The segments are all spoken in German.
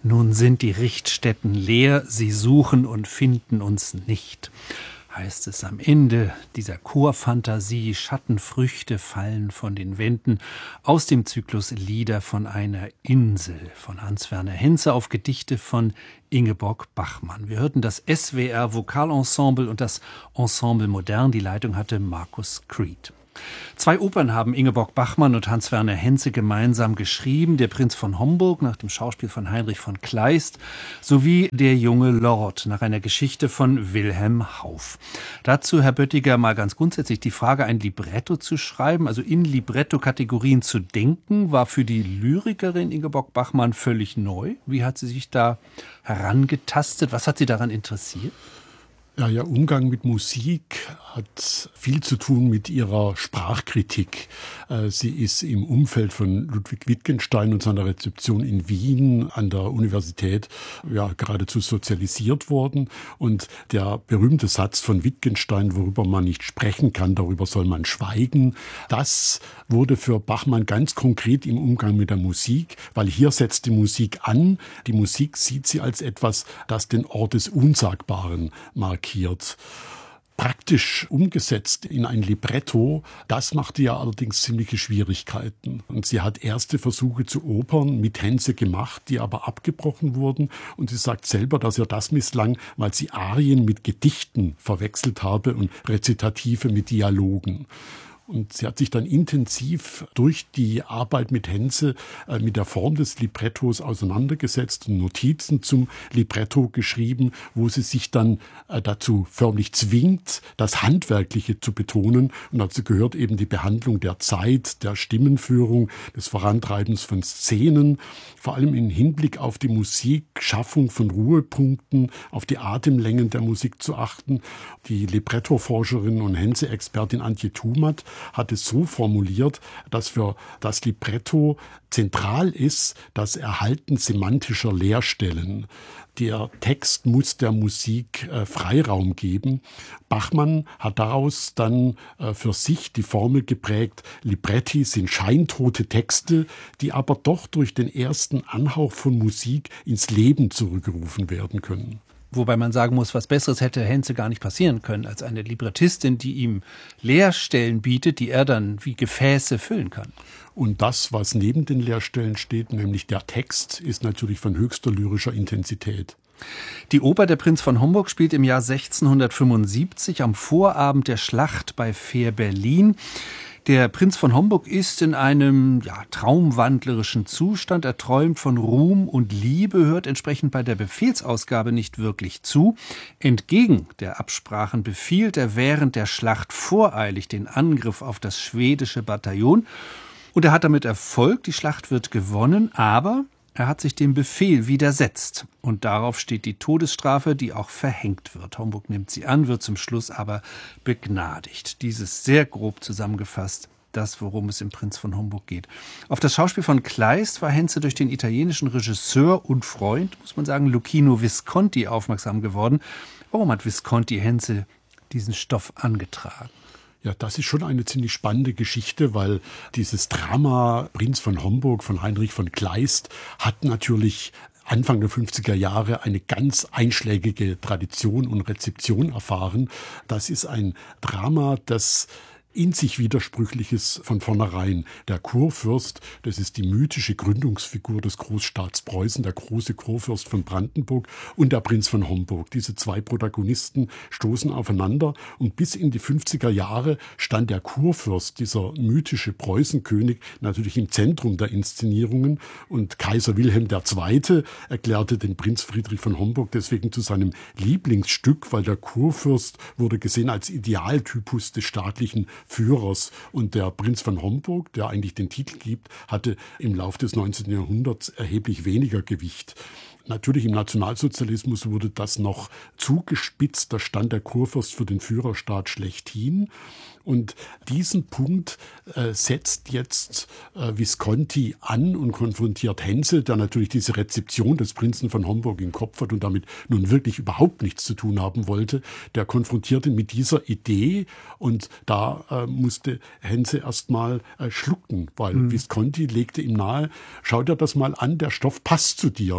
Nun sind die Richtstätten leer, sie suchen und finden uns nicht, heißt es am Ende dieser Chorfantasie. Schattenfrüchte fallen von den Wänden aus dem Zyklus Lieder von einer Insel von Hans-Werner Henze auf Gedichte von Ingeborg Bachmann. Wir hörten das SWR Vokalensemble und das Ensemble Modern. Die Leitung hatte Markus Creed. 2 Opern haben Ingeborg Bachmann und Hans-Werner Henze gemeinsam geschrieben. Der Prinz von Homburg nach dem Schauspiel von Heinrich von Kleist sowie Der junge Lord nach einer Geschichte von Wilhelm Hauff. Dazu, Herr Böttiger, mal ganz grundsätzlich die Frage, ein Libretto zu schreiben, also in Libretto-Kategorien zu denken, war für die Lyrikerin Ingeborg Bachmann völlig neu. Wie hat sie sich da herangetastet? Was hat sie daran interessiert? Ja, Umgang mit Musik hat viel zu tun mit ihrer Sprachkritik. Sie ist im Umfeld von Ludwig Wittgenstein und seiner Rezeption in Wien an der Universität geradezu sozialisiert worden. Und der berühmte Satz von Wittgenstein, worüber man nicht sprechen kann, darüber soll man schweigen, das wurde für Bachmann ganz konkret im Umgang mit der Musik, weil hier setzt die Musik an. Die Musik sieht sie als etwas, das den Ort des Unsagbaren markiert. Praktisch umgesetzt in ein Libretto, das machte ja allerdings ziemliche Schwierigkeiten. Und sie hat erste Versuche zu Opern mit Henze gemacht, die aber abgebrochen wurden. Und sie sagt selber, dass ihr das misslang, weil sie Arien mit Gedichten verwechselt habe und Rezitative mit Dialogen. Und sie hat sich dann intensiv durch die Arbeit mit Henze mit der Form des Librettos auseinandergesetzt und Notizen zum Libretto geschrieben, wo sie sich dann dazu förmlich zwingt, das Handwerkliche zu betonen. Und dazu gehört eben die Behandlung der Zeit, der Stimmenführung, des Vorantreibens von Szenen, vor allem im Hinblick auf die Musik, Schaffung von Ruhepunkten, auf die Atemlängen der Musik zu achten. Die Libretto-Forscherin und Henze-Expertin Antje Thumat hat es so formuliert, dass für das Libretto zentral ist das Erhalten semantischer Leerstellen. Der Text muss der Musik Freiraum geben. Bachmann hat daraus dann für sich die Formel geprägt, Libretti sind scheintote Texte, die aber doch durch den ersten Anhauch von Musik ins Leben zurückgerufen werden können. Wobei man sagen muss, was Besseres hätte Henze gar nicht passieren können, als eine Librettistin, die ihm Leerstellen bietet, die er dann wie Gefäße füllen kann. Und das, was neben den Leerstellen steht, nämlich der Text, ist natürlich von höchster lyrischer Intensität. Die Oper Der Prinz von Homburg spielt im Jahr 1675 am Vorabend der Schlacht bei Fehrbellin. Der Prinz von Homburg ist in einem traumwandlerischen Zustand. Er träumt von Ruhm und Liebe, hört entsprechend bei der Befehlsausgabe nicht wirklich zu. Entgegen der Absprachen befiehlt er während der Schlacht voreilig den Angriff auf das schwedische Bataillon. Und er hat damit Erfolg. Die Schlacht wird gewonnen, aber er hat sich dem Befehl widersetzt. Und darauf steht die Todesstrafe, die auch verhängt wird. Homburg nimmt sie an, wird zum Schluss aber begnadigt. Dieses sehr grob zusammengefasst, das, worum es im Prinz von Homburg geht. Auf das Schauspiel von Kleist war Henze durch den italienischen Regisseur und Freund, muss man sagen, Luchino Visconti aufmerksam geworden. Warum hat Visconti Henze diesen Stoff angetragen? Ja, das ist schon eine ziemlich spannende Geschichte, weil dieses Drama Prinz von Homburg von Heinrich von Kleist hat natürlich Anfang der 50er Jahre eine ganz einschlägige Tradition und Rezeption erfahren. Das ist ein Drama, das in sich Widersprüchliches von vornherein. Der Kurfürst, das ist die mythische Gründungsfigur des Großstaats Preußen, der große Kurfürst von Brandenburg und der Prinz von Homburg. Diese 2 Protagonisten stoßen aufeinander und bis in die 50er Jahre stand der Kurfürst, dieser mythische Preußenkönig, natürlich im Zentrum der Inszenierungen und Kaiser Wilhelm II. Erklärte den Prinz Friedrich von Homburg deswegen zu seinem Lieblingsstück, weil der Kurfürst wurde gesehen als Idealtypus des staatlichen Führers. Und der Prinz von Homburg, der eigentlich den Titel gibt, hatte im Laufe des 19. Jahrhunderts erheblich weniger Gewicht. Natürlich im Nationalsozialismus wurde das noch zugespitzt. Da stand der Kurfürst für den Führerstaat schlechthin. Und diesen Punkt setzt jetzt Visconti an und konfrontiert Henze, der natürlich diese Rezeption des Prinzen von Homburg im Kopf hat und damit nun wirklich überhaupt nichts zu tun haben wollte. Der konfrontiert ihn mit dieser Idee und da musste Henze erstmal schlucken, weil Visconti legte ihm nahe, schau dir das mal an, der Stoff passt zu dir.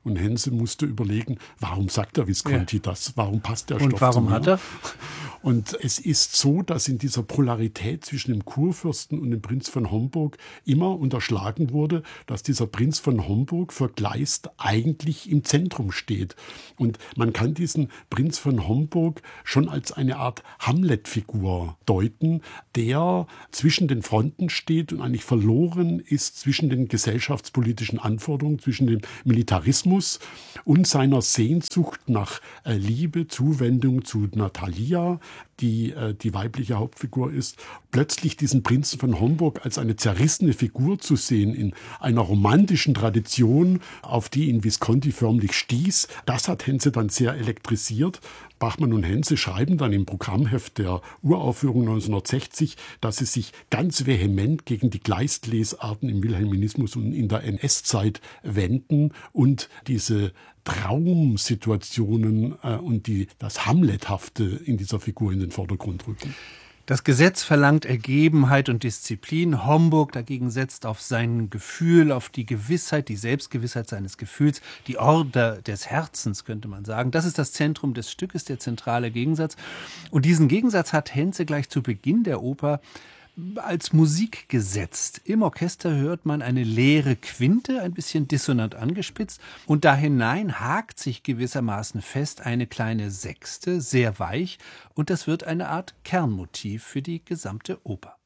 Und Hense musste überlegen, warum sagt der Visconti das? Warum passt der Stoff und warum zu mir? hat er? Und es ist so, dass in dieser Polarität zwischen dem Kurfürsten und dem Prinz von Homburg immer unterschlagen wurde, dass dieser Prinz von Homburg für Kleist eigentlich im Zentrum steht. Und man kann diesen Prinz von Homburg schon als eine Art Hamlet-Figur deuten, der zwischen den Fronten steht und eigentlich verloren ist zwischen den gesellschaftspolitischen Anforderungen, zwischen dem Militarismus und seiner Sehnsucht nach Liebe, Zuwendung zu Natalia, die weibliche Hauptfigur ist, plötzlich diesen Prinzen von Homburg als eine zerrissene Figur zu sehen in einer romantischen Tradition, auf die ihn Visconti förmlich stieß, das hat Hense dann sehr elektrisiert. Bachmann und Hense schreiben dann im Programmheft der Uraufführung 1960, dass sie sich ganz vehement gegen die Kleist-Lesarten im Wilhelminismus und in der NS-Zeit wenden und diese Traumsituationen und das Hamlethafte in dieser Figur in den Vordergrund rücken. Das Gesetz verlangt Ergebenheit und Disziplin. Homburg dagegen setzt auf sein Gefühl, auf die Gewissheit, die Selbstgewissheit seines Gefühls, die Order des Herzens, könnte man sagen. Das ist das Zentrum des Stückes, der zentrale Gegensatz. Und diesen Gegensatz hat Hense gleich zu Beginn der Oper als Musik gesetzt. Im Orchester hört man eine leere Quinte, ein bisschen dissonant angespitzt, und da hinein hakt sich gewissermaßen fest eine kleine Sechste, sehr weich, und das wird eine Art Kernmotiv für die gesamte Oper.